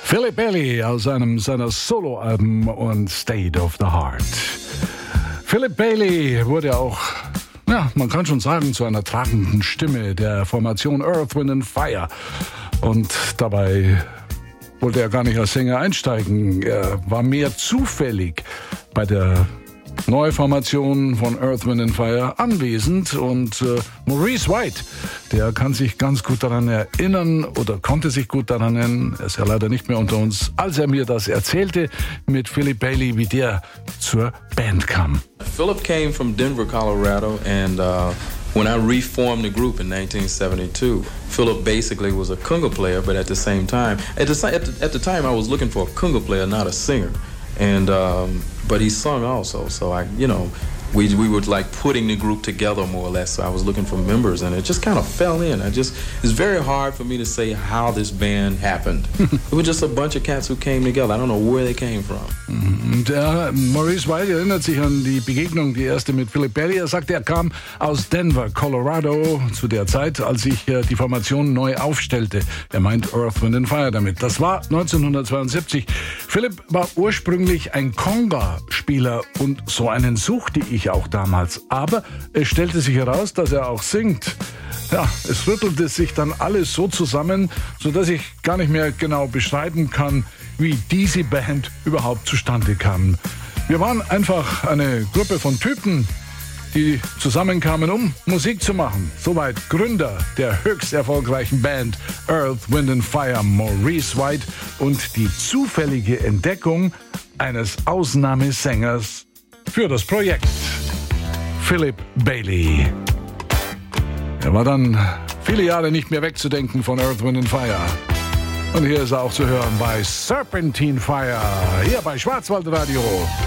Philip Bailey aus einem seiner Soloalben und State of the Heart. Philip Bailey wurde auch, man kann schon sagen, zu einer tragenden Stimme der Formation Earth, Wind & Fire. Und dabei wollte er gar nicht als Sänger einsteigen. Er war mehr zufällig bei der Neuformation von Earth, Wind & Fire anwesend. Und Maurice White, der kann sich ganz gut daran erinnern oder konnte sich gut daran erinnern, er ist ja leider nicht mehr unter uns, als er mir das erzählte mit Philip Bailey, wie der zur Band kam. Philip came from Denver, Colorado, and when I reformed the group in 1972, Philip basically was a conga player, but at the same time, at the time I was looking for a conga player, not a singer, and but he sung also. So we were like putting the group together more or less. So I was looking for members, and it just kind of fell in. It's very hard for me to say how this band happened. It was just a bunch of cats who came together. I don't know where they came from. Und Maurice White erinnert sich an die Begegnung, die erste mit Philip Bailey. Er sagt, er kam aus Denver, Colorado, zu der Zeit, als sich die Formation neu aufstellte. Er meint Earth, Wind & Fire damit. Das war 1972. Philip war ursprünglich ein Conga-Spieler und so einen suchte ich auch damals. Aber es stellte sich heraus, dass er auch singt. Ja, es rüttelte sich dann alles so zusammen, sodass ich gar nicht mehr genau beschreiben kann, wie diese Band überhaupt zustande kam. Wir waren einfach eine Gruppe von Typen, die zusammenkamen, um Musik zu machen. Soweit Gründer der höchst erfolgreichen Band Earth, Wind & Fire, Maurice White, und die zufällige Entdeckung eines Ausnahmesängers für das Projekt, Philip Bailey. Er war dann viele Jahre nicht mehr wegzudenken von Earth, Wind & Fire. Und hier ist er auch zu hören bei Serpentine Fire, hier bei Schwarzwaldradio.